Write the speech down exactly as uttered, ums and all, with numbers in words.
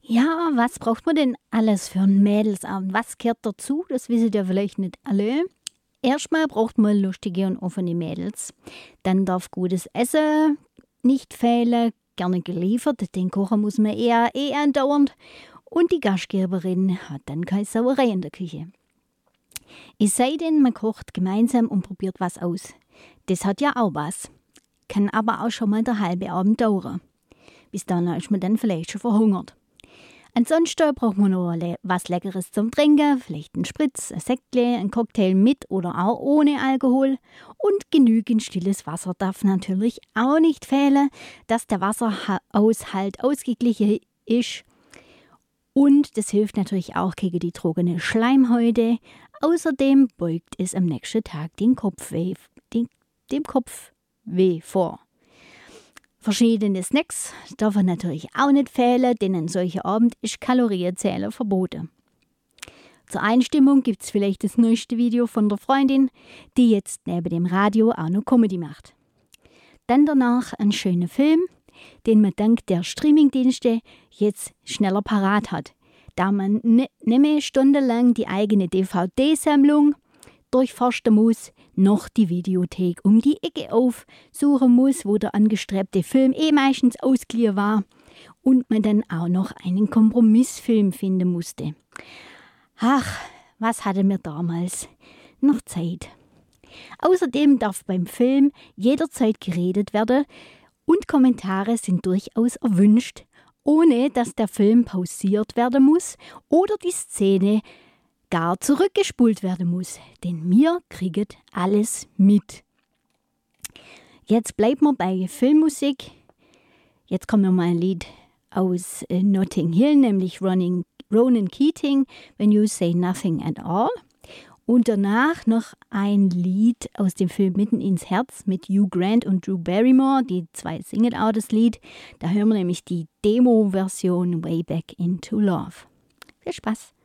Ja, was braucht man denn alles für einen Mädelsabend? Was gehört dazu? Das wissen ja vielleicht nicht alle. Erstmal braucht man lustige und offene Mädels. Dann darf gutes Essen nicht fehlen, gerne geliefert. Den Kocher muss man eher eh andauernd. Und die Gastgeberin hat dann keine Sauerei in der Küche. Es sei denn, man kocht gemeinsam und probiert was aus. Das hat ja auch was. Kann aber auch schon mal der halbe Abend dauern. Bis dann ist man dann vielleicht schon verhungert. Ansonsten braucht man noch was Leckeres zum Trinken, vielleicht einen Spritz, ein Sektchen, ein Cocktail mit oder auch ohne Alkohol. Und genügend stilles Wasser darf natürlich auch nicht fehlen, dass der Wasserhaushalt ausgeglichen ist. Und das hilft natürlich auch gegen die trockene Schleimhäute. Außerdem beugt es am nächsten Tag den Kopfweh, den, dem Kopfweh vor. Verschiedene Snacks dürfen natürlich auch nicht fehlen, denn an solchen Abend ist Kalorienzähler verboten. Zur Einstimmung gibt es vielleicht das neueste Video von der Freundin, die jetzt neben dem Radio auch noch Comedy macht. Dann danach ein schöner Film, den man dank der Streamingdienste jetzt schneller parat hat, da man nicht mehr stundenlang die eigene D V D-Sammlung durchforsten muss, noch die Videothek um die Ecke aufsuchen muss, wo der angestrebte Film eh meistens ausgeliehen war und man dann auch noch einen Kompromissfilm finden musste. Ach, was hatten wir damals noch Zeit. Außerdem darf beim Film jederzeit geredet werden und Kommentare sind durchaus erwünscht, ohne dass der Film pausiert werden muss oder die Szene gar zurückgespult werden muss, denn wir kriegen alles mit. Jetzt bleiben wir bei Filmmusik. Jetzt kommen wir mal ein Lied aus äh, Notting Hill, nämlich Ronan, Ronan Keating, When You Say Nothing at All. Und danach noch ein Lied aus dem Film Mitten ins Herz mit Hugh Grant und Drew Barrymore. Die zwei singen auch das Lied. Da hören wir nämlich die Demo-Version Way Back into Love. Viel Spaß!